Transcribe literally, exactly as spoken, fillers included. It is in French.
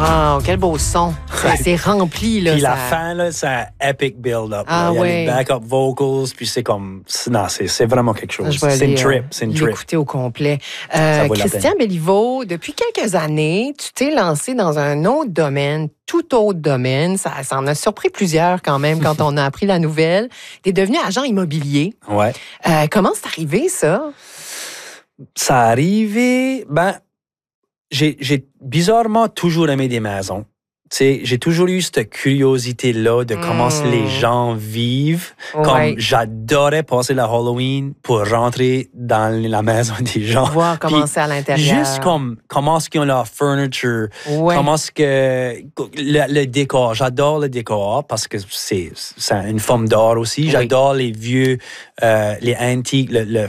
Wow, quel beau son. C'est, c'est rempli, là. Puis ça... la fin, là, c'est un epic build-up. Ah, là. Il y a ouais. les backup vocals, puis c'est comme... Non, c'est, c'est vraiment quelque chose. Je vais C'est aller, une trip, euh, c'est une trip. l'écouter au complet. Euh, Ça vaut la Christian peine. Béliveau, depuis quelques années, tu t'es lancé dans un autre domaine, tout autre domaine. Ça, ça en a surpris plusieurs quand même quand on a appris la nouvelle. Tu es devenu agent immobilier. Ouais. Euh, comment c'est arrivé, ça? Ça arrivé... Ben, j'ai, j'ai bizarrement toujours aimé des maisons. Tu sais, j'ai toujours eu cette curiosité-là de comment Mm. les gens vivent. Ouais. Comme j'adorais passer la Halloween pour rentrer dans la maison des gens. Voir comment Puis, c'est à l'intérieur. Juste comme comment est-ce qu'ils ont leur furniture, Ouais. comment est-ce que le, le décor. J'adore le décor parce que c'est, c'est une forme d'art aussi. Oui. J'adore les vieux, euh, les antiques, le, le